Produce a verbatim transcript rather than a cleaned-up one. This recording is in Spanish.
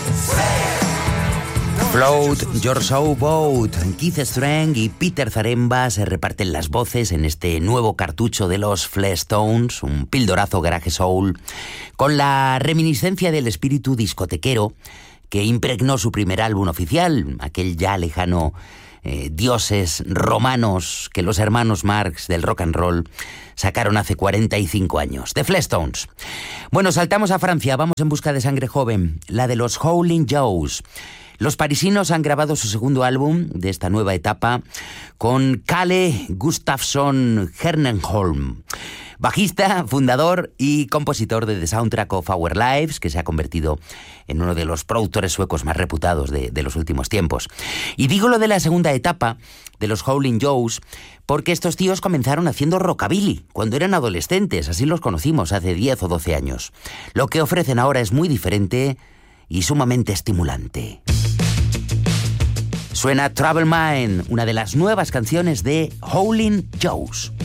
Float Your Soul Boat. Keith Strang y Peter Zaremba se reparten las voces en este nuevo cartucho de los Flestones, un pildorazo garage soul, con la reminiscencia del espíritu discotequero que impregnó su primer álbum oficial, aquel ya lejano eh, Dioses romanos que los hermanos Marx del rock and roll sacaron hace cuarenta y cinco años. The Flestones. Bueno, saltamos a Francia, vamos en busca de sangre joven, la de los Howlin' Joes. Los parisinos han grabado su segundo álbum de esta nueva etapa con Kalle Gustafsson Hernenholm, bajista, fundador y compositor de The Soundtrack of Our Lives, que se ha convertido en uno de los productores suecos más reputados de, de los últimos tiempos. Y digo lo de la segunda etapa de los Howlin' Joes porque estos tíos comenzaron haciendo rockabilly cuando eran adolescentes, así los conocimos hace diez o doce años. Lo que ofrecen ahora es muy diferente y sumamente estimulante. Suena Troubled Mind, una de las nuevas canciones de Howlin' Joes.